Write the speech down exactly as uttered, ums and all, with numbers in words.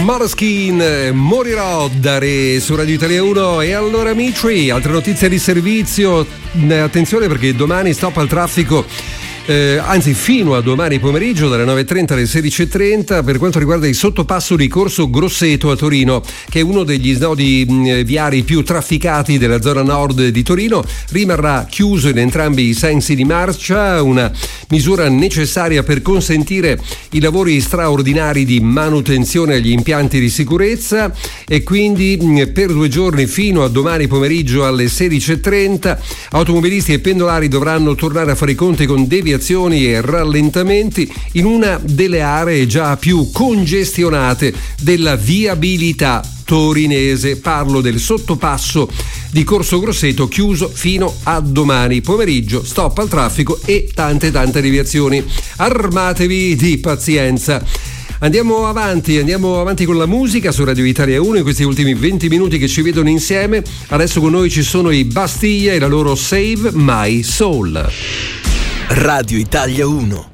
Måneskin, morirò, dare su Radio Italia uno. E allora amici, altre notizie di servizio, attenzione perché domani stop al traffico. Eh, anzi fino a domani pomeriggio dalle nove e trenta alle sedici e trenta per quanto riguarda il sottopasso di Corso Grosseto a Torino, che è uno degli snodi mh, viari più trafficati della zona nord di Torino. Rimarrà chiuso in entrambi i sensi di marcia, una misura necessaria per consentire i lavori straordinari di manutenzione agli impianti di sicurezza, e quindi mh, per due giorni fino a domani pomeriggio alle sedici e trenta automobilisti e pendolari dovranno tornare a fare i conti con deviazioni e rallentamenti in una delle aree già più congestionate della viabilità torinese. Parlo del sottopasso di Corso Grosseto, chiuso fino a domani pomeriggio, stop al traffico e tante tante deviazioni. Armatevi di pazienza. Andiamo avanti, andiamo avanti con la musica su Radio Italia uno in questi ultimi venti minuti che ci vedono insieme. Adesso con noi ci sono i Bastiglia e la loro Save My Soul. Radio Italia uno.